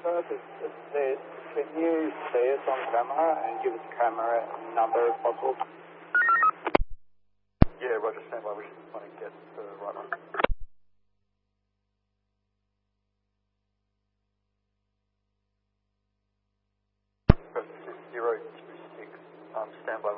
First is this. Can you see us on camera and give us camera number if possible? Yeah, Roger, stand by. We should want to get the right one. Press 026, stand by.